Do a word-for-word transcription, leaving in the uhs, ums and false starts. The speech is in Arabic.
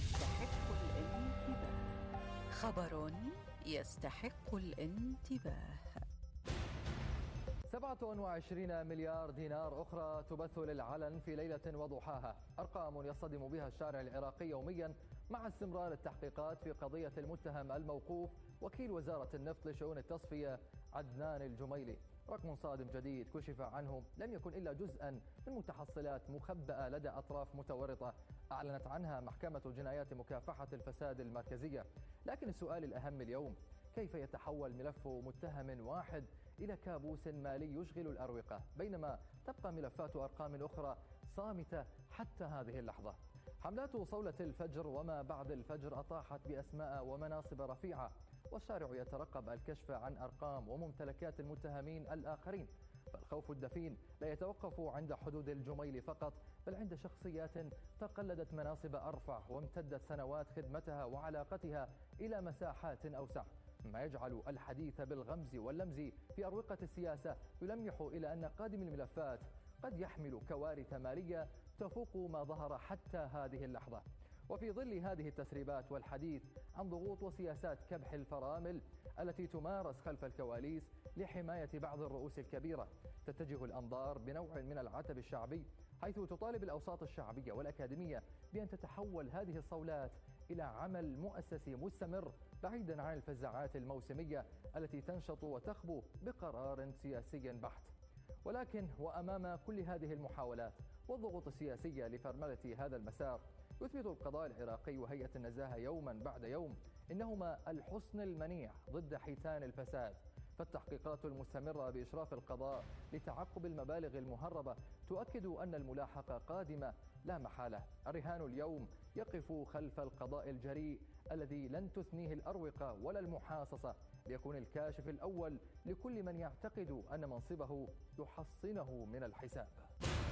يستحق الانتباه. خبر يستحق الانتباه. سبعة وعشرين مليار دينار أخرى تبث للعلن في ليلة وضحاها، أرقام يصطدم بها الشارع العراقي يوميا مع استمرار التحقيقات في قضية المتهم الموقوف وكيل وزارة النفط لشؤون التصفية عدنان الجميلي. رقم صادم جديد كشف عنه لم يكن إلا جزءا من متحصلات مخبأة لدى أطراف متورطة أعلنت عنها محكمة جنايات مكافحة الفساد المركزية. لكن السؤال الأهم اليوم، كيف يتحول ملف متهم واحد إلى كابوس مالي يشغل الأروقة، بينما تبقى ملفات أرقام أخرى صامتة حتى هذه اللحظة؟ حملات صولة الفجر وما بعد الفجر أطاحت بأسماء ومناصب رفيعة، والشارع يترقب الكشف عن أرقام وممتلكات المتهمين الآخرين. فالخوف الدفين لا يتوقف عند حدود الجميل فقط، بل عند شخصيات تقلدت مناصب أرفع وامتدت سنوات خدمتها وعلاقتها إلى مساحات أوسع، ما يجعل الحديث بالغمز واللمز في أروقة السياسة يلمح إلى أن قادم الملفات قد يحمل كوارث مالية تفوق ما ظهر حتى هذه اللحظة. وفي ظل هذه التسريبات والحديث عن ضغوط وسياسات كبح الفرامل التي تمارس خلف الكواليس لحماية بعض الرؤوس الكبيرة، تتجه الأنظار بنوع من العتب الشعبي، حيث تطالب الأوساط الشعبية والأكاديمية بأن تتحول هذه الصولات إلى عمل مؤسسي مستمر بعيدا عن الفزاعات الموسمية التي تنشط وتخبو بقرار سياسي بحت. ولكن وأمام كل هذه المحاولات والضغوط السياسية لفرملة هذا المسار، يثبت القضاء العراقي وهيئة النزاهة يوما بعد يوم إنهما الحصن المنيع ضد حيتان الفساد. فالتحقيقات المستمرة بإشراف القضاء لتعقب المبالغ المهربة تؤكد أن الملاحقة قادمة لا محالة. الرهان اليوم يقف خلف القضاء الجريء الذي لن تثنيه الأروقة ولا المحاصصة، ليكون الكاشف الأول لكل من يعتقد أن منصبه يحصنه من الحساب.